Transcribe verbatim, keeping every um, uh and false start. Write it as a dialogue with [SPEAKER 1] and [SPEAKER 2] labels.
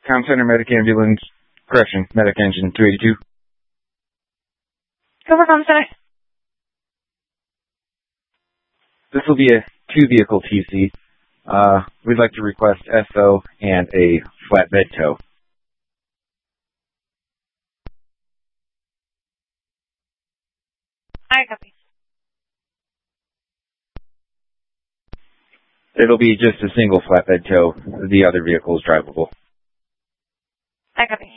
[SPEAKER 1] Com Center, Medic Ambulance, correction, Medic Engine two eighty-two.
[SPEAKER 2] Go for Com Center.
[SPEAKER 1] This will be a two-vehicle T C. Uh, we'd like to request S O and a flatbed tow.
[SPEAKER 2] I copy.
[SPEAKER 1] It'll be just a single flatbed tow. The other vehicle is drivable.
[SPEAKER 2] I copy.